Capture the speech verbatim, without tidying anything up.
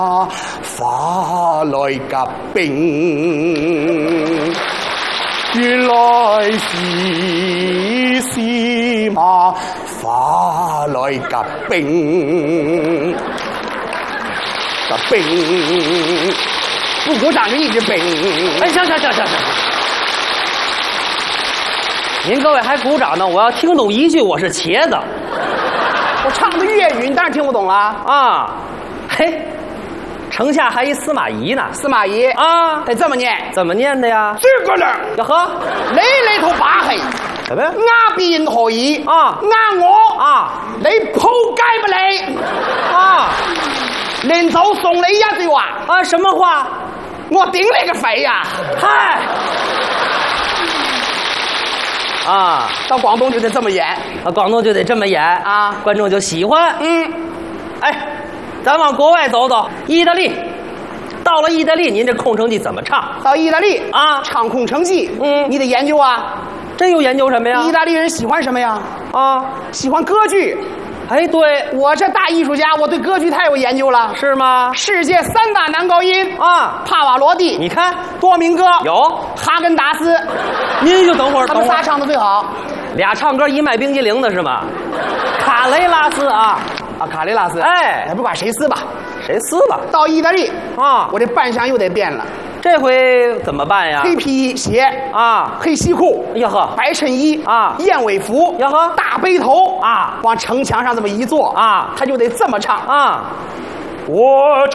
花來夾冰，原來是司馬花來夾冰，夾冰，不鼓掌就一直冰。 哎，行行行行行，您各位还鼓掌呢，我要听懂一句，我是茄子。 我唱的粤语，你当然听不懂了啊。嘿。城下还一司马懿呢， 司马懿啊， 得这么念， 怎么念的呀？ 这个呢， 呀呵， 你呢套把戲， 什么呀？ 呃別人何以啊？ 呃我啊？ 你仆街吧你！ 啊！ 連早送你一句話啊，什麼話？ 我頂你個肺呀！ 嗨！啊， 到廣東就得這麼演， 啊，廣東就得這麼演啊， 觀眾就喜歡。 嗯， 哎。咱往国外走走，意大利。到了意大利，您这空城计怎么唱？ 到意大利啊， 唱空城计， 嗯， 你得研究啊。 这又研究什么呀？ 意大利人喜欢什么呀？ 啊， 喜欢歌剧。 哎，对， 我这大艺术家，我对歌剧太有研究了。 是吗？ 世界三大男高音啊， 帕瓦罗蒂， 你看， 多明戈有， 哈根达斯。 您就等会儿， 他们仨唱的最好。 俩唱歌一卖冰激凌的是吗？卡雷拉斯啊。 啊，卡雷拉斯， 哎， 也不管谁撕吧， 谁撕吧。 到意大利啊， 我这扮相又得变了。 这回怎么办呀？ 黑皮鞋啊， 黑西裤， 呀呵， 白衬衣啊， 燕尾服， 呀呵， 大背头啊， 往城墙上这么一坐啊， 他就得这么唱啊， 我。